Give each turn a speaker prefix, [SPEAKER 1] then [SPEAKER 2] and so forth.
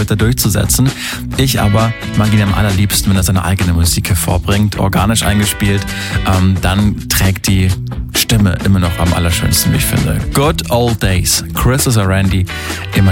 [SPEAKER 1] wird, da durchzusetzen. Ich aber mag ihn am allerliebsten, wenn er seine eigene Musik hervorbringt, organisch eingespielt. Dann trägt die Stimme immer noch am allerschönsten, wie ich finde. Good Old Days. Chris Randy, immer